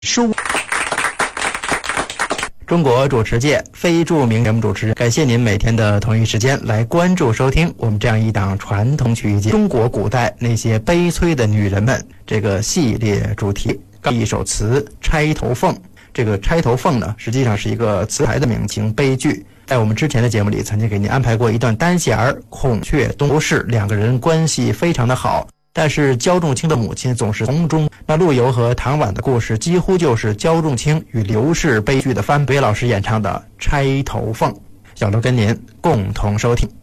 书。中国主持界非著名节目主持人，感谢您每天的同一时间来关注收听我们这样一档传统曲艺界中国古代那些悲催的女人们这个系列主题。一首词《钗头凤》，这个钗头凤呢，实际上是一个词牌的名情悲剧。在我们之前的节目里，曾经给您安排过一段单弦儿，孔雀东市两个人关系非常的好。但是焦仲卿的母亲总是从中，那陆游和唐婉的故事几乎就是焦仲卿与刘氏悲剧的翻。韦老师演唱的《钗头凤》，小楼跟您共同收听。